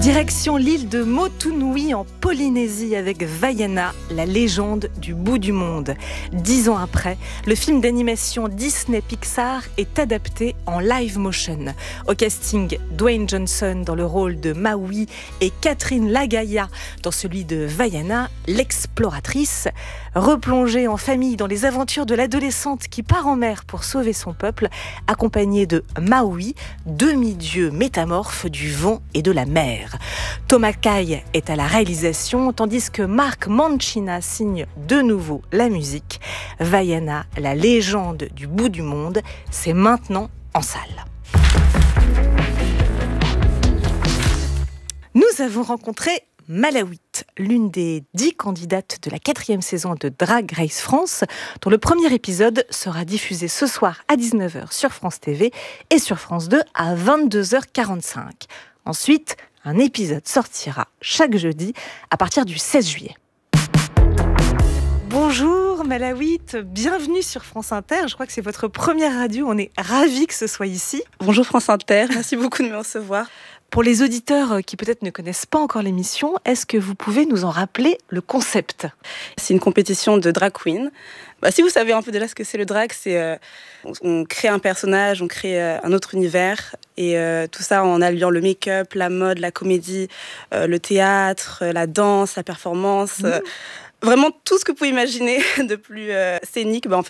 Direction l'île de Motunui en Polynésie avec Vaiana, la légende du bout du monde. 10 ans après, le film d'animation Disney-Pixar est adapté en live motion. Au casting, Dwayne Johnson dans le rôle de Maui et Catherine Lagaya dans celui de Vaiana, l'exploratrice. Replongée en famille dans les aventures de l'adolescente qui part en mer pour sauver son peuple, accompagnée de Maui, demi-dieu métamorphe du vent et de la mer. Thomas Caille est à la réalisation, tandis que Marc Mancina signe de nouveau la musique. Vaiana, la légende du bout du monde, c'est maintenant en salle. Nous avons rencontré Malaouit, l'une des 10 candidates de la 4e saison de Drag Race France, dont le premier épisode sera diffusé ce soir à 19h sur France TV et sur France 2 à 22h45. Ensuite, un épisode sortira chaque jeudi à partir du 16 juillet. Bonjour Malaouit, bienvenue sur France Inter. Je crois que c'est votre première radio, on est ravis que ce soit ici. Bonjour France Inter, merci beaucoup de me recevoir. Pour les auditeurs qui peut-être ne connaissent pas encore l'émission, est-ce que vous pouvez nous en rappeler le concept ? C'est une compétition de drag queen. Si vous savez un peu déjà ce que c'est le drag, c'est on crée un personnage, on crée un autre univers et tout ça en alliant le make-up, la mode, la comédie, le théâtre, la danse, la performance. Vraiment tout ce que vous pouvez imaginer de plus scénique, en fait